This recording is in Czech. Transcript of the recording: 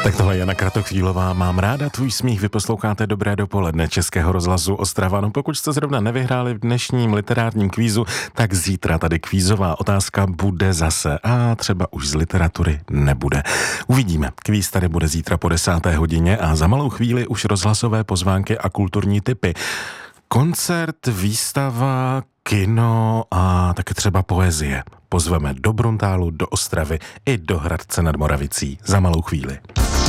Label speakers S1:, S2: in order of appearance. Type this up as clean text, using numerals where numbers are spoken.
S1: Tak tohle je Jana Kratochvílová. Mám ráda tvůj smích. Vy posloucháte Dobré dopoledne Českého rozhlasu Ostrava. No pokud jste zrovna nevyhráli v dnešním literárním kvízu, tak zítra tady kvízová otázka bude zase. A třeba už z literatury nebude. Uvidíme. Kvíz tady bude zítra po 10. hodině a za malou chvíli už rozhlasové pozvánky a kulturní tipy. Koncert, výstava, kino a také třeba poezie. Pozveme do Bruntálu, do Ostravy i do Hradce nad Moravicí za malou chvíli.